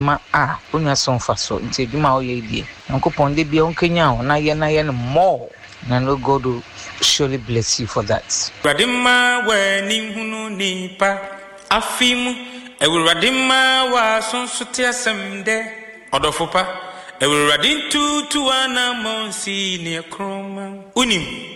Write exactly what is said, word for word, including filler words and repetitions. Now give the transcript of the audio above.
ma a onya so mfa so nti adwuma o ye die nkopon de bia onkenya ho na ye na ye no more na no God will surely bless you for that. Radima we ni hunu nipa afimu ewuradima wa sonsote asemde odofopa ewuradin tutu ana monsi ne kroma unim